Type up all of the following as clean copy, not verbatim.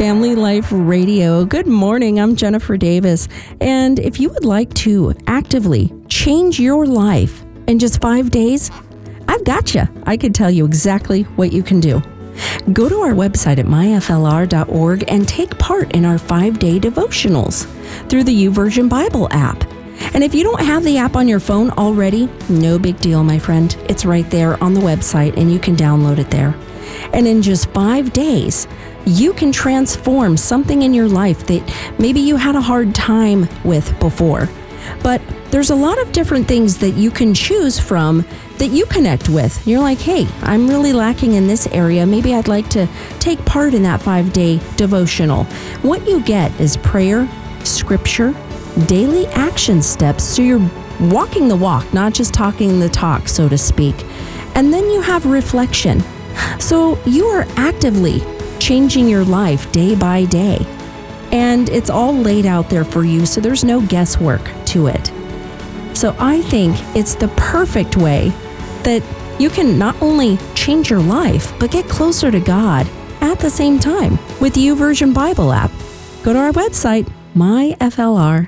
Family Life Radio. Good morning. I'm Jennifer Davis. And if you would like to actively change your life in just 5 days, I've got you. I can tell you exactly what you can do. Go to our website at myflr.org and take part in our 5-day devotionals through the YouVersion Bible app. And if you don't have the app on your phone already, no big deal, my friend. It's right there on the website and you can download it there. And in just 5 days, you can transform something in your life that maybe you had a hard time with before. But there's a lot of different things that you can choose from that you connect with. You're like, hey, I'm really lacking in this area. Maybe I'd like to take part in that 5-day devotional. What you get is prayer, scripture, daily action steps. So you're walking the walk, not just talking the talk, so to speak. And then you have reflection. So you are actively changing your life day by day. And it's all laid out there for you, so there's no guesswork to it. So I think it's the perfect way that you can not only change your life, but get closer to God at the same time with the YouVersion Bible app. Go to our website, myflr.org.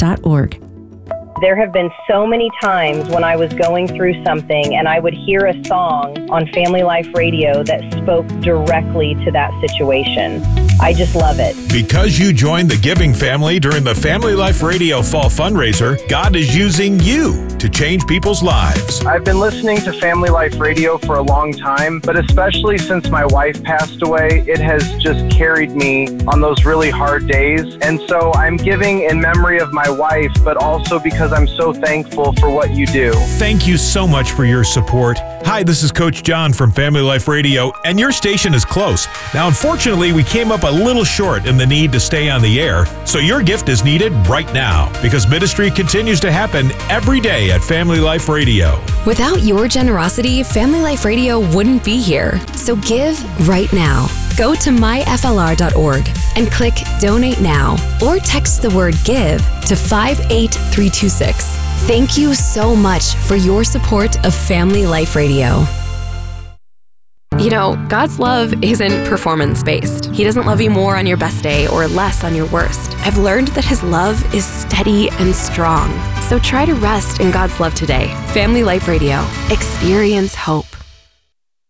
There have been so many times when I was going through something and I would hear a song on Family Life Radio that spoke directly to that situation. I just love it. Because you joined the giving family during the Family Life Radio Fall Fundraiser, God is using you to change people's lives. I've been listening to Family Life Radio for a long time, but especially since my wife passed away, it has just carried me on those really hard days. And so I'm giving in memory of my wife, but also because I'm so thankful for what you do. Thank you so much for your support. Hi, this is Coach John from Family Life Radio, and your station is close. Now, unfortunately, we came up a little short in the need to stay on the air, so your gift is needed right now because ministry continues to happen every day at Family Life Radio. Without your generosity, Family Life Radio wouldn't be here. So give right now. Go to myflr.org and click Donate Now or text the word GIVE to 58326. Thank you so much for your support of Family Life Radio. You know, God's love isn't performance-based. He doesn't love you more on your best day or less on your worst. I've learned that His love is steady and strong. So try to rest in God's love today. Family Life Radio. Experience hope.